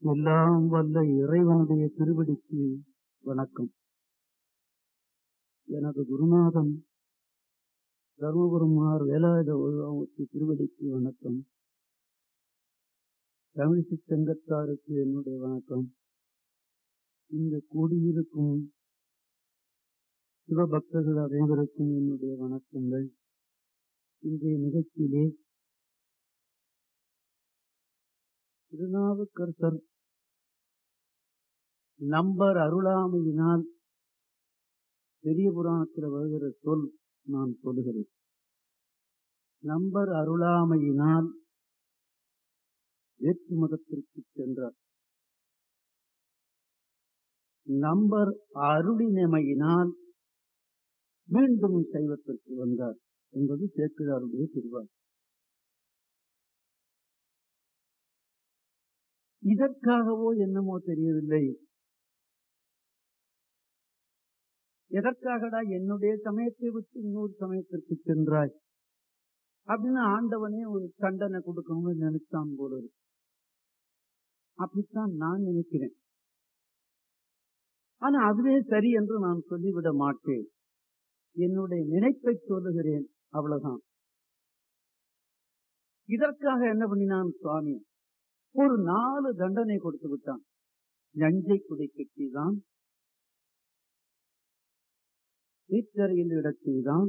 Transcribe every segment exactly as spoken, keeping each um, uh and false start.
எல்லாம் வல்ல இறைவனுடைய திருவடிக்கு வணக்கம். எனது குருநாதன் தர்மபுரமார் வேலாயுத ஒழுங்கு திருவடிக்கு வணக்கம். தமிழிசை சங்கத்தாருக்கு என்னுடைய வணக்கம். இங்கு கூடியிருக்கும் சிவபக்தர்கள் அனைவருக்கும் என்னுடைய வணக்கங்கள். இன்றைய நிகழ்ச்சியிலே திருநாவுக்கரசர் நம்பர் அருளாமையினால் பெரிய புராணத்தில் வருகிற சொல் நான் சொல்லுகிறேன். நம்பர் அருளாமையினால் வேற்று மதத்திற்கு சென்றார். நம்பர் அருளினமையினால் மீண்டும் சைவத்திற்கு வந்தார் என்பது சேக்கிழாருடைய திருவார். இதற்காகவோ என்னமோ தெரியவில்லை, எதற்காகடா என்னுடைய சமயத்தை விட்டு இன்னொரு சமயத்திற்கு சென்றாய் அப்படின்னு ஆண்டவனே ஒரு தண்டனை கொடுக்கணும்னு நினைத்தான் போல இருக்கு. அப்படித்தான் நான் நினைக்கிறேன். ஆனா அதுவே சரி என்று நான் சொல்லிவிட மாட்டேன். என்னுடைய நினைப்பை சொல்லுகிறேன், அவ்வளவுதான். இதற்காக என்ன பண்ணினான் சுவாமி? ஒரு நாலு தண்டனை கொடுத்து விட்டான். நஞ்சை குடை கட்டிதான், நீச்சரையில் இடச் செய்தான்,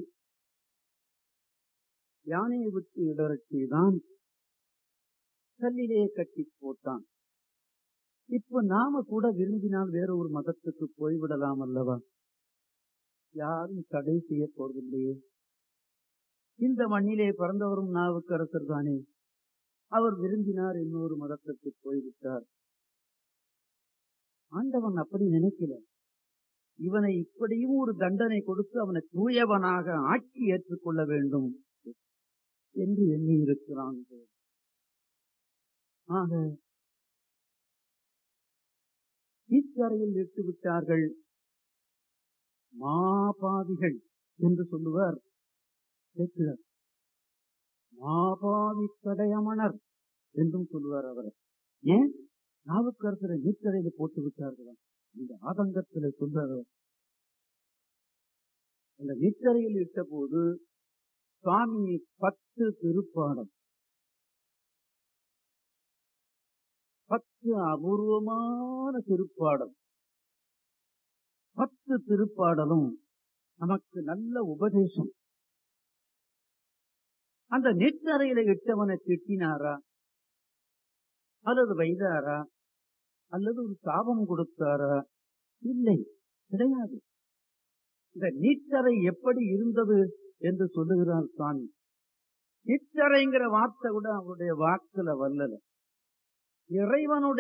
யானையை விட்டு இடறச் செய்தான், கல்லிலே கட்டி போட்டான். இப்ப நாம கூட விரும்பினால் வேற ஒரு மதத்துக்கு போய்விடலாம் அல்லவா? யாரும் தடை செய்ய போவதில்லையே. இந்த மண்ணிலே பிறந்தவரும் நாவுக்கரசர் தானே. அவர் விரும்பினார், இன்னொரு மதத்துக்கு போய்விட்டார். ஆண்டவன் அப்படி நினைக்கல. இவனை இப்படியும் ஒரு தண்டனை கொடுத்து அவனை தூயவனாக ஆட்சி ஏற்றுக்கொள்ள வேண்டும் என்று எண்ணி இருக்கிறான். ஆக ஈச்சரையில் இட்டு விட்டார்கள். மாபாவிகள் என்று சொல்லுவார் சேக்கிழார். மாபாவி தடையமணர் என்றும் சொல்லுவார் அவர். ஏன் நாவுக்கரசரை நீச்சரையில் போட்டு விட்டார்களாம்? இந்த ஆதங்கத்தில் சொல்றார். அந்த நீச்சரையில் இட்ட போது சுவாமி பத்து திருப்பாடல், பத்து அபூர்வமான திருப்பாடல், பத்து திருப்பாடலும் நமக்கு நல்ல உபதேசம். அந்த நீச்சரையில இட்டவனை திட்டினாரா, அல்லது வைதாரா, அல்லது ஒரு சாபம் கொடுத்தாரா? இல்லை, கிடையாது. இந்த நீச்சரை எப்படி இருந்தது என்று சொல்லுகிறார் சுவாமி. நீச்சரைங்கிற வார்த்தை கூட அவருடைய வாக்குல வல்லல. இறைவனுடைய